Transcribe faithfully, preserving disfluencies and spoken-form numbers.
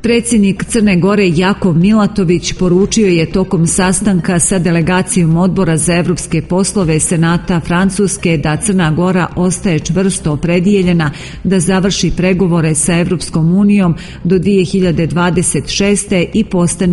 Predsjednik Crne Gore Jakov Milatović poručio je tokom sastanka sa delegacijom Odbora za evropske poslove Senata Francuske da Crna Gora ostaje čvrsto opredijeljena da završi pregovore sa Evropskom unijom do dvije hiljade dvadeset šeste. i postane